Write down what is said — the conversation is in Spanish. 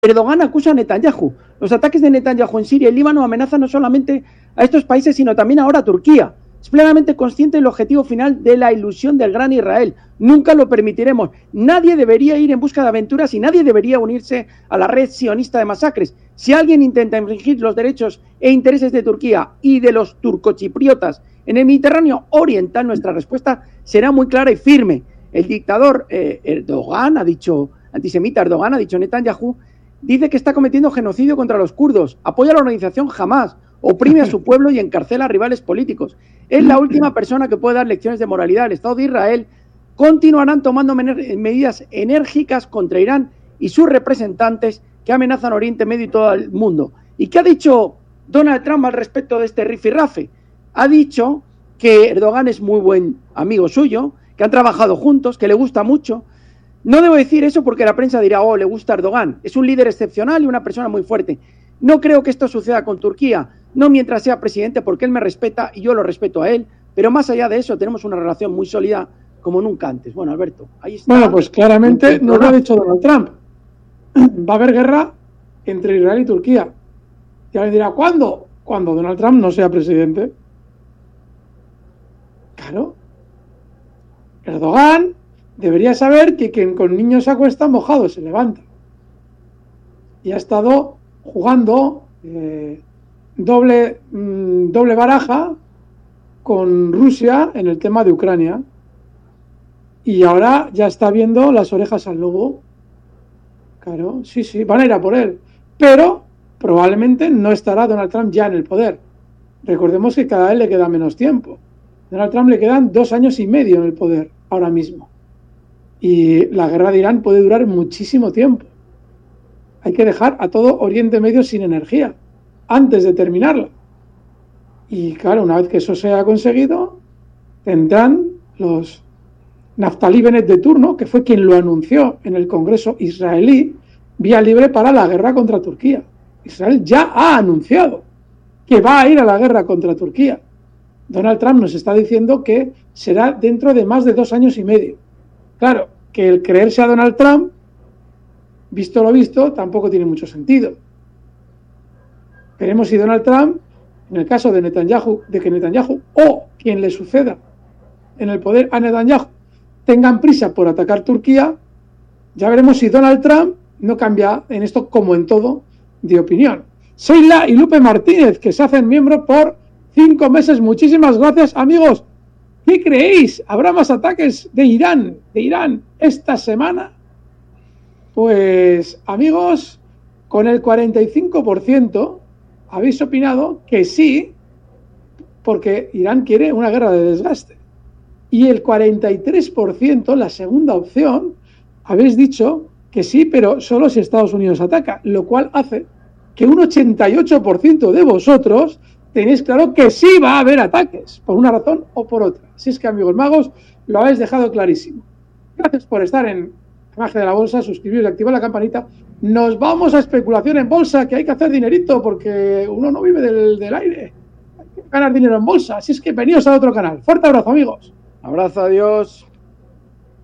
Erdogan acusa a Netanyahu. Los ataques de Netanyahu en Siria y Líbano amenazan no solamente a estos países, sino también ahora a Turquía. Es plenamente consciente del objetivo final de la ilusión del gran Israel. Nunca lo permitiremos. Nadie debería ir en busca de aventuras y nadie debería unirse a la red sionista de masacres. Si alguien intenta infringir los derechos e intereses de Turquía y de los turcochipriotas en el Mediterráneo Oriental, nuestra respuesta será muy clara y firme. El dictador Erdogan ha dicho, antisemita Erdogan ha dicho, Netanyahu dice que está cometiendo genocidio contra los kurdos, apoya a la organización Hamas, oprime a su pueblo y encarcela a rivales políticos. Es la última persona que puede dar lecciones de moralidad al Estado de Israel. Continuarán tomando medidas enérgicas contra Irán y sus representantes que amenazan Oriente Medio y todo el mundo. ¿Y qué ha dicho Donald Trump al respecto de este rifirrafe? Ha dicho que Erdogan es muy buen amigo suyo, que han trabajado juntos, que le gusta mucho. No debo decir eso porque la prensa dirá, oh, le gusta Erdogan. Es un líder excepcional y una persona muy fuerte. No creo que esto suceda con Turquía, no mientras sea presidente, porque él me respeta y yo lo respeto a él, pero más allá de eso tenemos una relación muy sólida como nunca antes. Bueno, Alberto, ahí está. Bueno, pues claramente nos lo ha dicho Donald Trump. Va a haber guerra entre Israel y Turquía. Y alguien dirá, ¿cuándo? Cuando Donald Trump no sea presidente. Claro. Erdogan debería saber que quien con niños se acuesta mojado se levanta. Y ha estado jugando doble baraja con Rusia en el tema de Ucrania. Y ahora ya está viendo las orejas al lobo. Claro, sí, van a ir a por él. Pero probablemente no estará Donald Trump ya en el poder. Recordemos que cada vez le queda menos tiempo. Donald Trump le quedan 2 años y medio en el poder ahora mismo. Y la guerra de Irán puede durar muchísimo tiempo. Hay que dejar a todo Oriente Medio sin energía antes de terminarla. Y claro, una vez que eso se ha conseguido, tendrán los Naftali Bennett de turno, que fue quien lo anunció en el Congreso israelí, vía libre para la guerra contra Turquía. Israel ya ha anunciado que va a ir a la guerra contra Turquía. Donald Trump nos está diciendo que será dentro de más de 2 años y medio. Claro, que el creerse a Donald Trump, visto lo visto, tampoco tiene mucho sentido. Veremos si Donald Trump, en el caso de que Netanyahu o quien le suceda en el poder a Netanyahu tengan prisa por atacar Turquía, ya veremos si Donald Trump no cambia en esto, como en todo, de opinión. Sheila y Lupe Martínez, que se hacen miembros por 5 meses. Muchísimas gracias, amigos. ¿Qué creéis? ¿Habrá más ataques de Irán esta semana? Pues, amigos, con el 45% habéis opinado que sí, porque Irán quiere una guerra de desgaste. Y el 43%, la segunda opción, habéis dicho que sí, pero solo si Estados Unidos ataca, lo cual hace que un 88% de vosotros tenéis claro que sí va a haber ataques, por una razón o por otra. Así es que, amigos magos, lo habéis dejado clarísimo. Gracias por estar en Magia de la Bolsa, suscribiros y activar la campanita. Nos vamos a especulación en bolsa, que hay que hacer dinerito, porque uno no vive del aire. Hay que ganar dinero en bolsa, así es que venidos a otro canal. Fuerte abrazo, amigos. Abrazo, adiós.